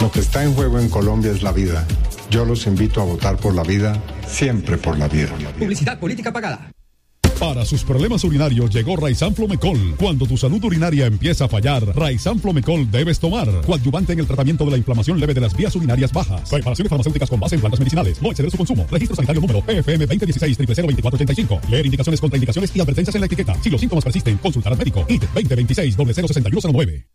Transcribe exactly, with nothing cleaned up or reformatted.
Lo que está en juego en Colombia es la vida. Yo los invito a votar por la vida, siempre por la vida. Publicidad política pagada. Para sus problemas urinarios llegó Raizan Flomecol. Cuando tu salud urinaria empieza a fallar, Raizan Flomecol debes tomar. Coadyuvante en el tratamiento de la inflamación leve de las vías urinarias bajas. Preparaciones farmacéuticas con base en plantas medicinales. No exceder su consumo. Registro sanitario número P F M veinte dieciséis cero cero veinticuatro ochenta y cinco. Leer indicaciones, contraindicaciones y advertencias en la etiqueta. Si los síntomas persisten, consultar al médico. I T veinte veintiséis cero cero sesenta y uno cero nueve.